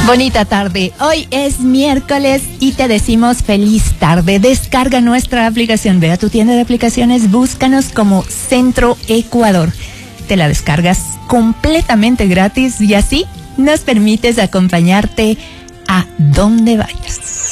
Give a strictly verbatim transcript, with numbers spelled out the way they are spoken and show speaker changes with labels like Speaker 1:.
Speaker 1: Bonita tarde, hoy es miércoles y te decimos feliz tarde. Descarga nuestra aplicación, ve a tu tienda de aplicaciones, búscanos como Centro Ecuador. Te la descargas completamente gratis y así nos permites acompañarte a donde vayas.